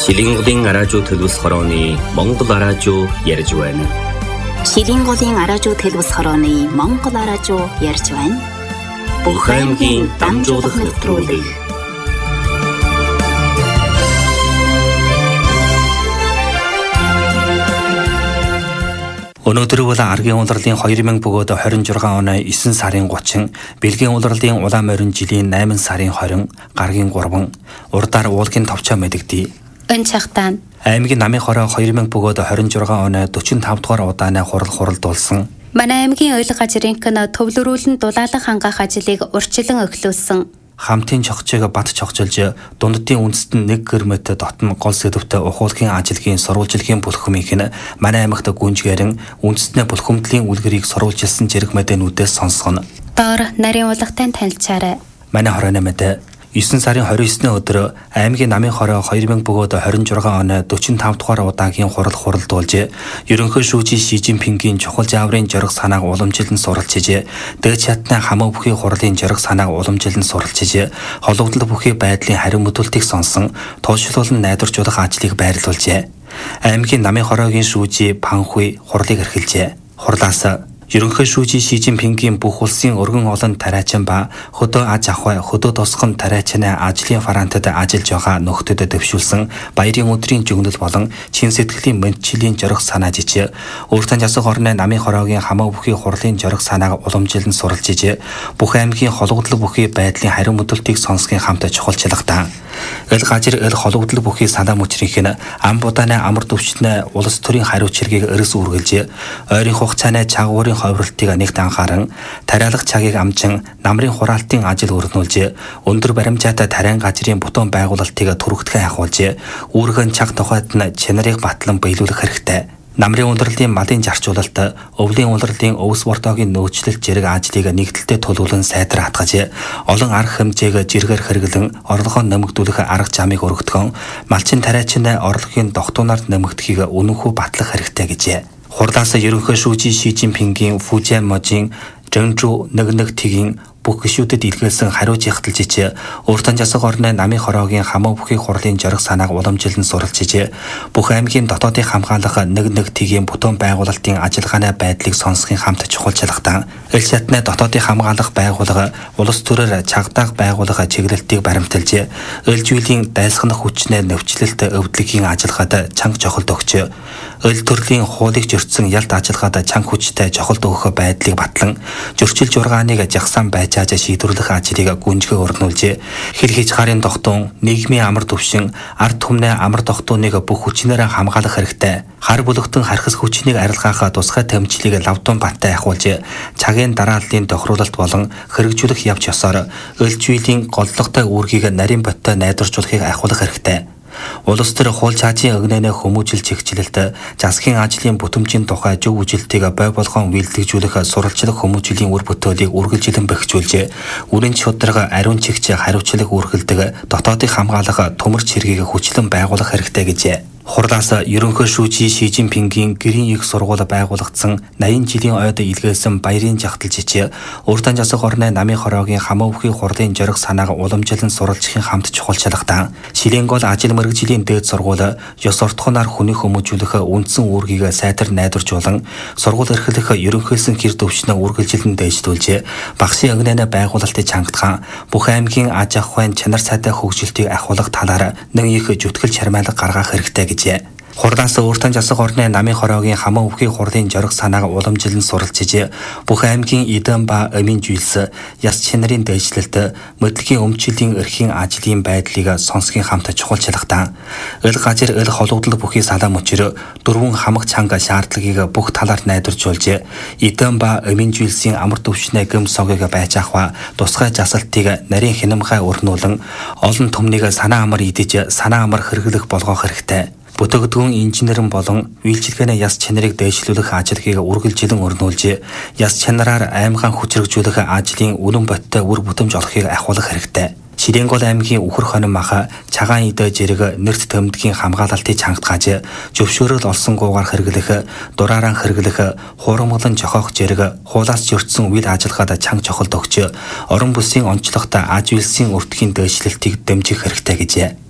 Шилинголын араажуу төлөвс хорооны Монгол араажуу ярьж байна. Шилинголын араажуу төлөвс хорооны Монгол араажуу ярьж байна. Бүх аймгийн дамжуулах нэвтрүүлэг. Өнөөдөр бол аргийн улирлын 2026 оны 9 сарын 30, Бэлгийн улирлын улаан морин жилийн 8 сарын 20, гаргийн 3, урдаар уулгийн товчоо мэдэгдээ. Энэ цагтаа аймгийн намын хороо 2026 оны 45 дугаар удааны хуралдуулсан. манай аймгийн ойл газрынх нь төвлөрүүлэн дулаалах хангах ажлыг урьдчилан эхлүүлсэн. Хамтын чогчийг бат чогчилж, дундтын үндэст нь 1 км дотн гол сэдвтэй ухуулгын ажилгийн сурвалжилгийн бүлхмийнх нь манай аймагт гүнжгээрэн үндэстний бүлхэмдлийн үлгэрийг сурвалжилсан зэрэг мэдэнүүдээс сонсгоно. Доор нарийн улгатай танилцаарай. Манай хорооны мэдээ 9 сарын 29-ны өдөр аймгийн намын хороо 2026 оны 45 дугаар удаагийн хуралдуулж, ерөнхий шүүжийн Ши Жинпингийн чухал зааврын зориг санааг уламжилан суралцж, дээд чатны хамаа бүхий хурлын зориг санааг уламжилан суралцж, холбогдол бүхий байдлын хариу мэдүүлтийг сонсон, тооцоолон найдваржуулах ажлыг байрлуулжээ. Аймгийн намын хороогийн шүүжийн Панхуй хурлыг эрхэлжээ. Хурлаас ерөнхий шүүжийн Ши Жинпингийн бүх улсын өргөн олон тариачин ба хөдөө аж ахуй, хөдөө тосгон тариачны ажлын фронтод ажиллаж байгаа нөхдөд дэвшүүлсэн баярын өдрийн жигнэл болон чин сэтгэлийн мэдчилийн зориг санаа жиж, өөртөө засаг орны намын хороогийн хамаа бүхий хурлын зориг санааг уламжилан суралцж, бүх аймгийн холбогдол бүхий байдлын хариу мэдүүлтийг сонсхийн хамт чухалчлагтаа. Эл газар эл холбогдол бүхий санаа мөчрийнх нь ам будааны амар төвчтний улс төрийн хариу чиргийг эрс үргэлж, ойрын хугацааны чагуурын ховролтыг нэгт анхааран, тариалах цагийг амжин намрын хураалтын ажил өрнүүлж, өндөр баримжаатай тариан газрын бутуун байгуулалтыг түргэтгэн ахуулж, үүргэн цаг тухайд нь чанарыг батлан биелүүлэх хэрэгтэй. Намрын улирлын малын зарчуулалт, өвлийн улирлын өвс бортоогийн нөөцлөлт зэрэг ажлыг нэгдэлтэй төлөвлөн сайдар хатгаж, олон арга хэмжээг жиргээр хэрэглэн орлогоо нэмэгдүүлэх арга замыг өргөдгөн, малчин тариачны орлогын дохтуунаар нэмэгдэхийг үнэнхүү батлах хэрэгтэй гэжээ. Хурлаас ерөнхий шүүжийн Ши Жинпингийн Фужиан можийн Жэнжу нэг тгийн бүх гишүүдэд илгээсэн хариу жигтэлж, өөртөө засаг орны намын хороогийн хамаа бүхий хурлын зориг санааг уламжилан суралцж, бүх аймгийн дотоодын хамгаалах нэг тгийн бүтэн байгуулалтын ажиллагааны байдлыг сонсхийн хамт чухалчлагтаа эл шатны дотоодын хамгаалах байгууллага улс төрөөр чагдаах байгууллага чиглэлтийг баримталж, эл зүйлийн дайсгах хүчнээ нэвчлэлт өвдлөгийн ажиллагаад чанга чухалд өгч, эл төрлийн хуулийг зөрчсөн ялт ажиллагаад чанга хүчтэй чухалд өгөх байдлыг батлан, зөрчил жургааныг жагсаан байжааж шийдвэрлэх ажлыг гүнжгэ өрнүүлж, хэр хийж гарын тогтун, нийгмийн амар төвшин, ард түмний амар тогтуныг бүх хүчнээр хамгаалах хэрэгтэй. Хар бүлэгтэн хархас хүчнийг арилгаах тусгай тэмцлийг лавдун бантай ахуулж, цагийн дарааллын тохируулалт болон хэрэгжүүлэх явц ёсоор эл зүйлийн голлогтой үүргийг нарийн боттой найдваржуулахыг ахиулах хэрэгтэй. Улс төр хууль цаазын өгнөнөө хүмүүжил чигчлэлт, засгийн ажлын бүтэмжийн тухай зөв үжилтийг бой болгон үйлдвэрлэж сурвалжлах хүмүүжлийн үр бүтээлийг үргэлжлэн бэхжүүлж, үрэн шударга ариун чигч хариуцлага үргэлдэг дотоодыг хамгаалах төмөр цэргийг хүчлэн байгуулах хэрэгтэй гэжээ. Хурлаас ерөнхий шүүжийн Ши Жинпингийн гэрийн их сургууль байгуулагдсан 80 жилийн ойд илгээсэн баярын жагталжич, өөртөө засаг орны намын хороогийн хамаа бүхий хурлын зориг санааг уламжилан суралцахын хамт чухалчлагтаа Шилингол ажил мэргэжлийн дээд сургууль ёс суртахуунаар хүний хүмүүжүүлэх үндсэн үүргийг сайтар найдваржуулан, сургууль эрхлэх ерөнхийлсөн хэр төвчнөө үргэлжлэн дээшлүүлж, багшийн өгнөнөө байгуулалтыг чангатхан, бүх аймгийн аж ахуйн чанар сайтай хөгжилтийг ахиулах талаар нэг их зүтгэл чармайлга гаргах хэрэгтэй гэжээ. Хурлаас өөртөө засаг орны намын хороогийн хамаа бүхий хурлын зориг санааг уламжилан суралцж, бүх аймгийн эдэн ба амийн зүйлс, яс чанарын дээшлэлт, мэдлэгийн өмчлөлийн эрхийн ажлын байдлыг сонсхийн хамт чухалчлагтаа эл газар эл холбогдол бүхий салаа мөчөр дөрвөн хамаг чанга шаардлагыг бүх талаар найдваржуулж, эдэн ба амийн зүйлсийн амар төвшний гэм согыг байж ахва тусгай засалтыг нарийн хянамгай өрнүүлэн, олон түмнийг санаа амар идэж, санаа амар хэрэглэх болгох хэрэгтэй. Бүтээгдэхүүн инженерэн болон үйлчилгээний яс чанарыг дээшлүүлэх ажлыг үргэлжлэн өрнүүлж, яс чанараар аймгаан хүчрхжүүлэх ажлын үнэн бодтой үр бүтэмж олохыг ахиулах хэрэгтэй. Шилингол аймгийн Үхэр хонин маха цагаан идэ зэрэг нэрт төмдгийн хамгаалалтыг чангатгааж, зөвшөөрөл олсон гуугаар хэрэглэх, дураараа хэрэглэх, хуурмаглан жохоох зэрэг хуулаас зөрчсөн үйл ажиллагаад чанга чухалд өгч, орон бүсийн онцлогт аж үйлсийн өртгийн дээшлэлтийг дэмжих хэрэгтэй гэжээ.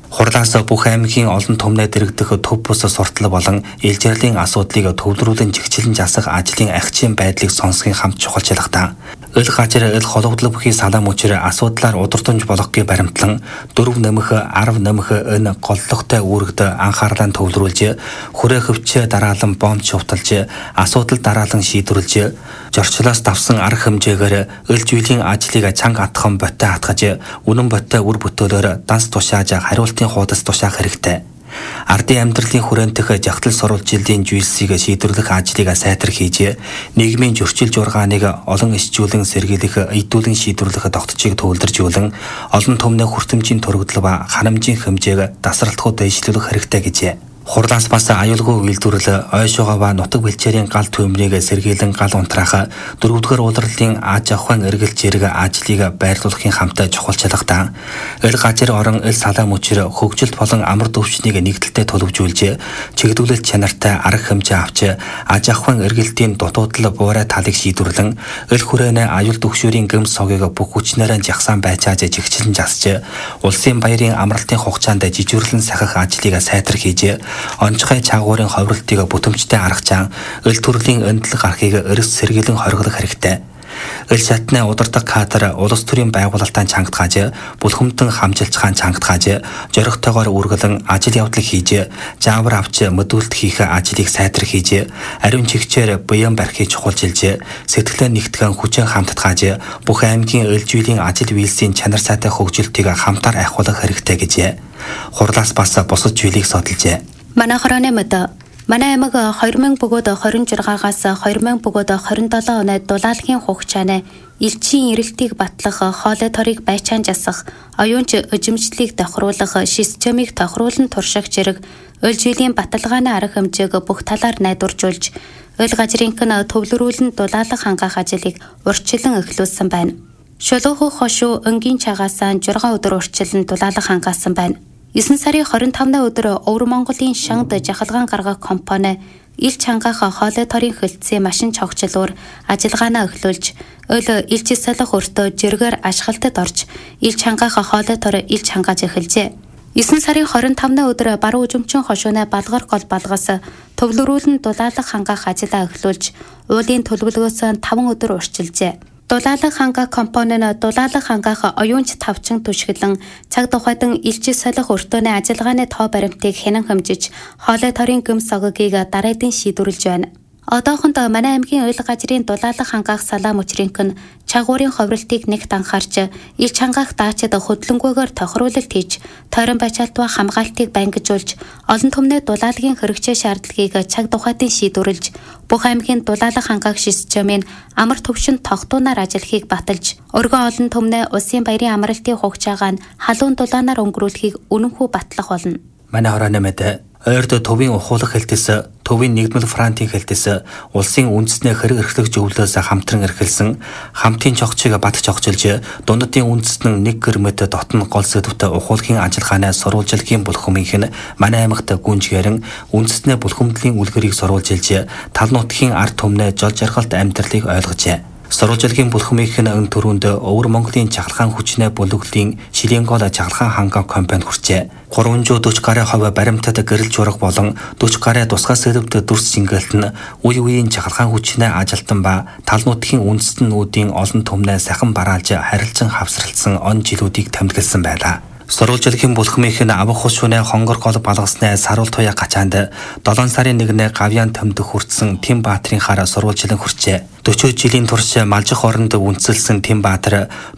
Хурлаас бүх аймгийн олон түмнээ дэрэгдэх төв бус суртал болон ээлжирлийн асуудлыг төвлөрүүлэн жигчлэн засах ажлын ахичийн байдлыг сонсхийн хамт чухалчилгатай. Ил газар ил холовдлог бүхий салаа мөчөр асуудлаар удирдамж болгохыг баримтлан 4 нэмэх 10 нэмэх энэ голлогтой үүрэгт анхаарлаа төвлөрүүлж хүрээ хөвчөө дараалан бомб шувталж асуудал дараалан шийдвэрлэж зорчлоос давсан арга хэмжээгээр ил зүйлийн ажлыг чанга атхан боттой хатгаж үнэн боттой үр бүтээлээр данс тушааж хариултын хуудас тушаах хэрэгтэй. Ардын амьдралын хүрээнтэх жагтал сурвалжилтын зүйлсийг шийдвэрлэх ажлыг сайтар хийж, нийгмийн зөрчил жургааныг олон ишжүүлэн сэргийлэх, эдүүлэн шийдвэрлэх тогтцыг төвлөржүүлэн, олон түмний хүртэмжийн төрөгдөл ба ханамжийн хэмжээг тасралтгүй дэвшлүүлэх хэрэгтэй гэжээ. Хурлаас бас аюулгүй үйлдвэрлэл, ойшоогоо ба нутаг бэлчээрийн гал төмрийг сэргийлэн гал унтраах, дөрөвдүгээр улирлын аж ахуйн эргэлт зэрэг ажлыг байрлуулахын хамтаа чухалчилгатай. Ил газар орон ил салаа мөчөр хөгжилт болон амар төвчнийг нэгдэлтэй төлөвжүүлж, чигдүүлэлт чанартай арга хэмжээ авч, аж ахуйн эргэлтийн дутуудлал буурай талыг шийдвэрлэн, ил хүрээнэ аюул төгшүүрийн гэмс согийг бүх хүчнээрээ жагсаан байчааж жигчлэн засч, улсын баярын амралтын хугацаанд жижигрлэн сахих ажлыг сайтар хийж, онцгой чагуурын ховролтыг бүтэмжтэй аргачаан ил төрлийн өндлөг архийг эрс сэргийлэн хоригдох хэрэгтэй. Ил шатны удирдаг кадр улс төрийн байгуулалтаа чангатгааж, бүлхэмтэн хамжилчгаан чангатгааж, зоригтойгоор үргэлэн ажил явдлыг хийж, заавар авч мэдүүлэлт хийх ажлыг сайтар хийж, ариун чигчээр буян барихыг чухалчилж, сэтгэлээ нэгтгэн хүчин хамтдгааж, бүх аймгийн ил зүйлийн ажил үйлсийн чанар сайтай хөгжилтийг хамтаар ахиулах хэрэгтэй гэжээ. Хурлаас бас бусад зүйлийг судалжээ. Манай хорооны мэд манай аймаг 2000 бөгөөд 26-аас 2000 бөгөөд 27 оны дулаалгийн хугацааны элчийн эрэлтийг батлах, хоолой торыг байчаан жасах, оюунч өжимжлэлийг тохируулах, системийг тохируулан турших зэрэг ил жилийн баталгааны арга хэмжээг бүх талаар найдваржуулж, ил газрынхын төвлөрүүлэн дулаалах хангаах ажлыг урьдчилан эхлүүлсэн байна. Шулууху хошуу өнгийн чагаасаа 6 өдөр урьдчилан дулаалах хангаасан байна. 9 сарын 25-ны өдөр Өвөр Монголын шангад жахалгаан гаргах компани ил чангаах хоолой торын хөлтсийн машин цогцлоор ажиллагаанаа эхлүүлж, ил чисэлэх өртөө жиргээр ашиглалтад орж, ил чангаах хоолой тор ил чангааж эхэлжээ. 9 сарын 25-ны өдөр баруун үжимчин хошууны балгар гол балгаас төвлөрүүлэн дулаалах хангаах ажиллаа эхлүүлж, уулын төлөвлөгөөс 5 өдөр урьдчилжээ. Дулаалах хангаах компани нь дулаалах хангаах оюунч тавчин түшгэлэн цаг тухайдан илчил солих өртөөний ажиллагааны тоо баримтыг хянан хэмжиж, хоолой торын гэмс согийг дараадын шийдвэрлэж байна. Одоохондоо манай аймгийн ил газрын дулаалах хангаах салаа мөчрийнх нь чагуурын ховролтыг нэгт анхаарч, ил чангаах даачид хөдөлгөөгөөр тохируулалт хийж, тойрон байчаалтаа хамгаалтыг бангижуулж, олон түмний дулаалагын хэрэгцээ шаардлагыг цаг тухайдын шийдвэрлэж, бүх аймгийн дулаалах хангаах системийн амар төвшин тогтуунаар ажиллахыг баталж, өргөн олон түмний улсын баярын амралтын хугацаагаа халуун дулаанаар өнгөрүүлэхийг үнэнхүү батлах болно. Манай хорооны мэд ойрд төвийн ухуулах хэлтэс, төвийн нэгдмэл фронтын хэлтэс, улсын үндэснээ хэрэг эрхлэх зөвлөлөөс хамтран эрхэлсэн, хамтын чогчийг бат чогчилж, дундадын үндэснэн нэг гэрмэд дотн гол сэдвтэ ухуулахын ажиллагаанаа сурвалжилхийн бүлхэмийнх нь манай аймагт гүнжгээрэн үндэснээ бүлхэмдлийн үлгэрийг сурвалжилж, тал нутгийн ард түмнээ жол жаргалт амьдралыг ойлгожээ. Сурвалжилгийн бүлхэмийнх нь өн төрөнд Өвөр Монголын чахалгаан хүчнээ бүлэглэлийн шилийн гол чахалгаан хангаах компани хүрчээ. 340 гаруй хувь баримтад гэрэл жураг болон 40 гаруй тусгай сэдвт дүрс шингэлт нь үе үеийн чахалгаан хүчнээ ажилтан ба тал нутгийн үндэстнүүдийн олон түмнээ сахан бараалж харилцан хавсралсан он жилүүдийг тэмдэглэсэн байлаа. Сурвалжилгийн бүлхэмийнх нь авах хушууны хонгор гол балгасны саруул туяа гачаанд 7 сарын 1-нд гавьяан төмдөх хүртсэн Тим Баатрын хараа сурвалжилан хүрчээ. 40 жилийн турш малжих оронд үндэслсэн Тим Баатар